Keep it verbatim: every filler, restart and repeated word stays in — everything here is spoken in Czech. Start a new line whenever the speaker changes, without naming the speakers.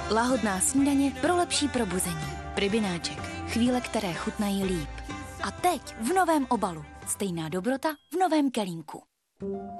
Lahodná snídaně pro lepší probuzení. Pribináček. Chvíle, které chutnají líp. A teď v novém obalu. Stejná dobrota v novém kelímku.